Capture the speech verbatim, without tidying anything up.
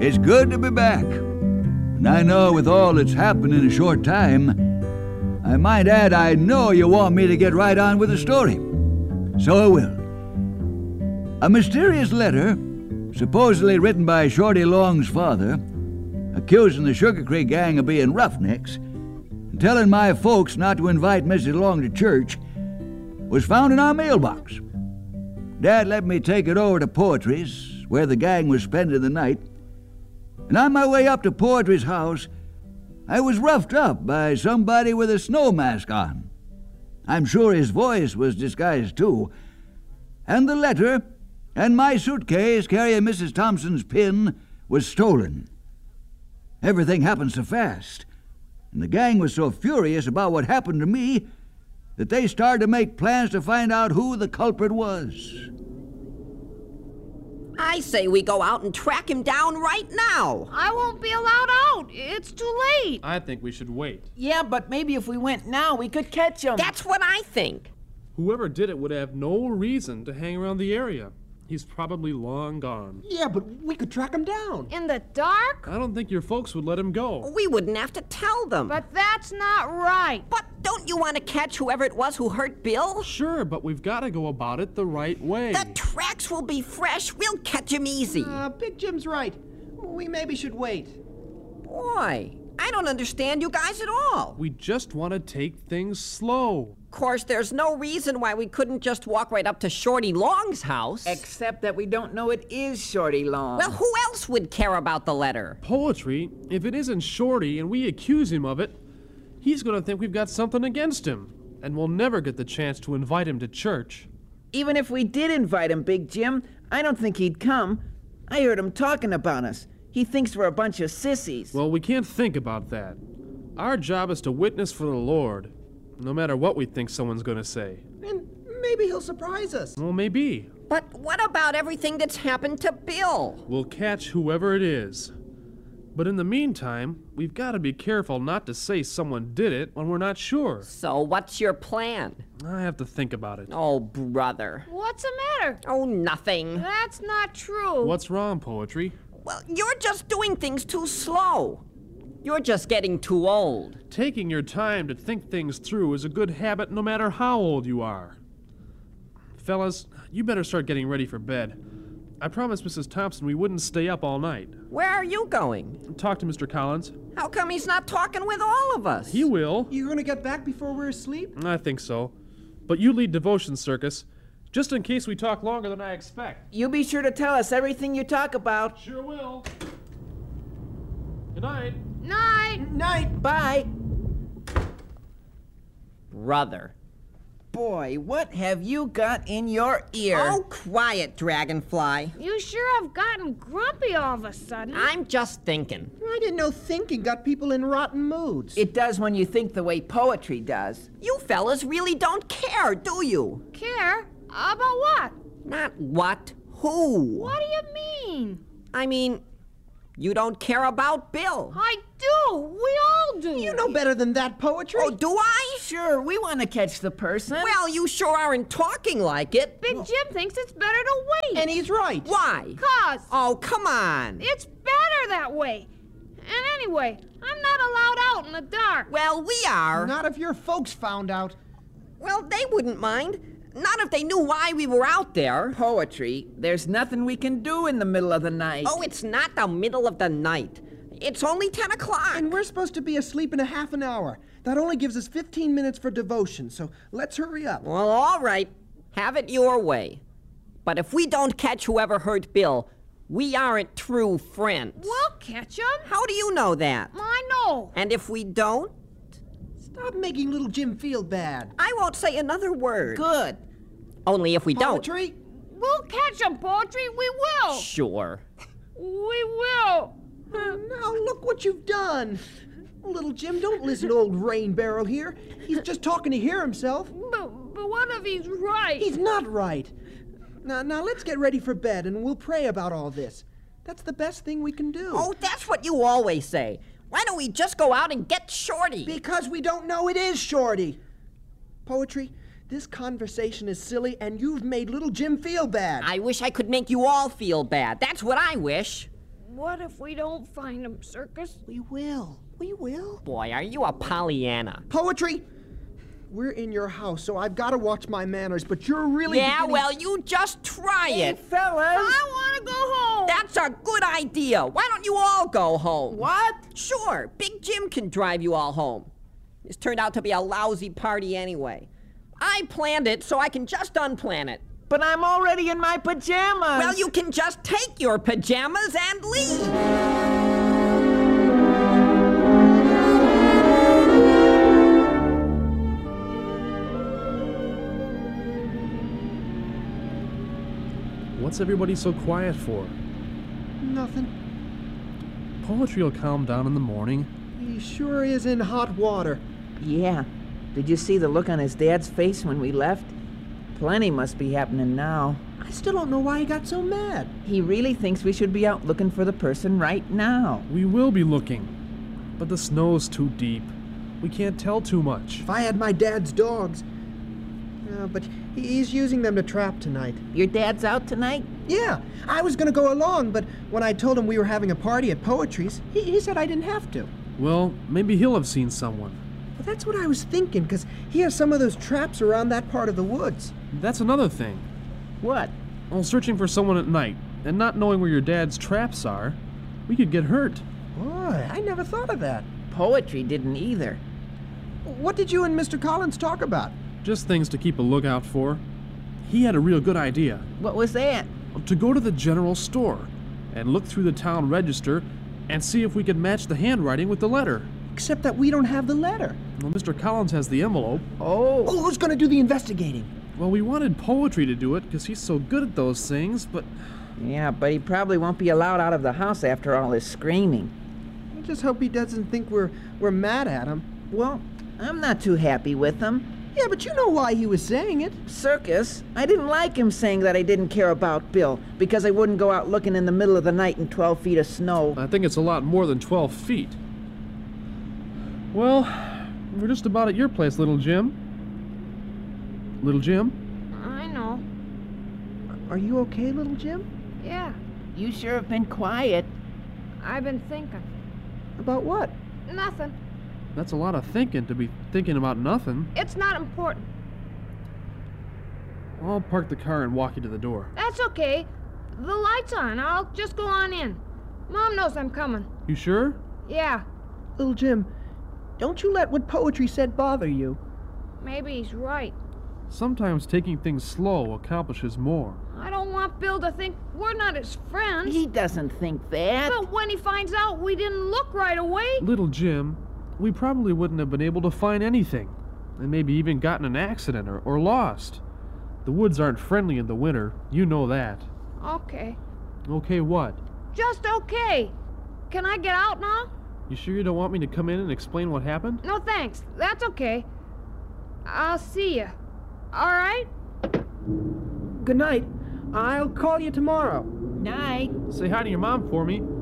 It's good to be back. And I know with all that's happened in a short time, I might add I know you want me to get right on with the story. So I will. A mysterious letter, supposedly written by Shorty Long's father, accusing the Sugar Creek gang of being roughnecks, and telling my folks not to invite Missus Long to church, was found in our mailbox. Dad let me take it over to Poetry's, where the gang was spending the night, and on my way up to Poetry's house, I was roughed up by somebody with a snow mask on. I'm sure his voice was disguised too, and the letter and my suitcase carrying Missus Thompson's pin was stolen. Everything happened so fast, and the gang was so furious about what happened to me that they started to make plans to find out who the culprit was. I say we go out and track him down right now. I won't be allowed out. It's too late. I think we should wait. Yeah, but maybe if we went now, we could catch him. That's what I think. Whoever did it would have no reason to hang around the area. He's probably long gone. Yeah, but we could track him down. In the dark? I don't think your folks would let him go. We wouldn't have to tell them. But that's not right. But don't you want to catch whoever it was who hurt Bill? Sure, but we've got to go about it the right way. The tracks will be fresh. We'll catch him easy. Uh, Big Jim's right. We maybe should wait. Boy, I don't understand you guys at all. We just want to take things slow. Of course, there's no reason why we couldn't just walk right up to Shorty Long's house. Except that we don't know it is Shorty Long. Well, who else would care about the letter? Poetry, if it isn't Shorty and we accuse him of it, he's going to think we've got something against him, and we'll never get the chance to invite him to church. Even if we did invite him, Big Jim, I don't think he'd come. I heard him talking about us. He thinks we're a bunch of sissies. Well, we can't think about that. Our job is to witness for the Lord, no matter what we think someone's going to say. And maybe he'll surprise us. Well, maybe. But what about everything that's happened to Bill? We'll catch whoever it is. But in the meantime, we've got to be careful not to say someone did it when we're not sure. So what's your plan? I have to think about it. Oh, brother. What's the matter? Oh, nothing. That's not true. What's wrong, Poetry? Well, you're just doing things too slow. You're just getting too old. Taking your time to think things through is a good habit no matter how old you are. Fellas, you better start getting ready for bed. I promised Missus Thompson we wouldn't stay up all night. Where are you going? Talk to Mister Collins. How come he's not talking with all of us? He will. You gonna get back before we're asleep? I think so. But you lead Devotion Circus, just in case we talk longer than I expect. You be sure to tell us everything you talk about. Sure will. Good night. Night. Night. Bye. Brother. Boy, what have you got in your ear? Oh, quiet, Dragonfly. You sure have gotten grumpy all of a sudden. I'm just thinking. I didn't know thinking got people in rotten moods. It does when you think the way poetry does. You fellas really don't care, do you? Care? About what? Not what, who. What do you mean? I mean, you don't care about Bill. I do. We all do. You know better than that, Poetry. Oh, do I? Sure, we want to catch the person. Well, you sure aren't talking like it. Big Jim thinks it's better to wait. And he's right. Why? Cause Oh, come on. it's better that way. And anyway, I'm not allowed out in the dark. Well, we are. Not if your folks found out. Well, they wouldn't mind. Not if they knew why we were out there. Poetry, there's nothing we can do in the middle of the night. Oh, it's not the middle of the night. It's only ten o'clock. And we're supposed to be asleep in a half an hour. That only gives us fifteen minutes for devotion, so let's hurry up. Well, all right. Have it your way. But if we don't catch whoever hurt Bill, we aren't true friends. We'll catch him. How do you know that? I know. And if we don't, Stop making little Jim feel bad. I won't say another word. Good. Only if we Poetry? We'll catch him, Poetry. We will. don't. Sure. We will. Now look what you've done. Little Jim, don't listen to old Rain Barrel here. He's just talking to hear himself. But, but what if he's right? He's not right. Now, now let's get ready for bed and we'll pray about all this. That's the best thing we can do. Oh, that's what you always say. Why don't we just go out and get Shorty? Because we don't know it is Shorty. Poetry, this conversation is silly and you've made little Jim feel bad. I wish I could make you all feel bad. That's what I wish. What if we don't find him, Circus? We will. We will. Boy, are you a Pollyanna? Poetry! We're in your house, so I've got to watch my manners, but you're really Yeah, beginning- well, you just try Hey, it. fellas! I want to go home. That's a good idea. Why don't you all go home? What? Sure, Big Jim can drive you all home. This turned out to be a lousy party anyway. I planned it so I can just unplan it. But I'm already in my pajamas! Well, you can just take your pajamas and leave. What's everybody so quiet for? Nothing. Poetry will calm down in the morning. He sure is in hot water. Yeah. Did you see the look on his dad's face when we left? Plenty must be happening now. I still don't know why he got so mad. He really thinks we should be out looking for the person right now. We will be looking, but the snow's too deep. We can't tell too much. If I had my dad's dogs. Uh, but he- he's using them to trap tonight. Your dad's out tonight? Yeah, I was gonna go along, but when I told him we were having a party at Poetry's, he, he said I didn't have to. Well, maybe he'll have seen someone. Well, that's what I was thinking, because he has some of those traps around that part of the woods. That's another thing. What? Well, searching for someone at night and not knowing where your dad's traps are, we could get hurt. Boy, I never thought of that. Poetry didn't either. What did you and Mister Collins talk about? Just things to keep a lookout for. He had a real good idea. What was that? To go to the general store and look through the town register and see if we could match the handwriting with the letter. Except that we don't have the letter. Well, Mister Collins has the envelope. Oh. Oh, who's gonna do the investigating? Well, we wanted Poetry to do it because he's so good at those things, but Yeah, but he probably won't be allowed out of the house after all his screaming. I just hope he doesn't think we're we're mad at him. Well, I'm not too happy with him. Yeah, but you know why he was saying it. Circus, I didn't like him saying that I didn't care about Bill because I wouldn't go out looking in the middle of the night in twelve feet of snow. I think it's a lot more than twelve feet. Well, we're just about at your place, Little Jim. Little Jim? I know. Are you okay, little Jim? Yeah, You sure have been quiet. I've been thinking. About what? Nothing. That's a lot of thinking to be thinking about nothing. It's not important. I'll park the car and walk you to the door. That's okay. The light's on. I'll just go on in. Mom knows I'm coming. You sure? Yeah, Little Jim, don't you let what Poetry said bother you. maybe he's right. Sometimes taking things slow accomplishes more. I don't want Bill to think we're not his friends. He doesn't think that. But when he finds out we didn't look right away, Little Jim, we probably wouldn't have been able to find anything, and maybe even gotten an accident or, or lost. The woods aren't friendly in the winter, you know that. okay. Okay, what? Just okay. Can I get out now? You sure you don't want me to come in and explain what happened? No thanks. That's okay. I'll see you. All right? Good night. I'll call you tomorrow. Night. Say hi to your mom for me.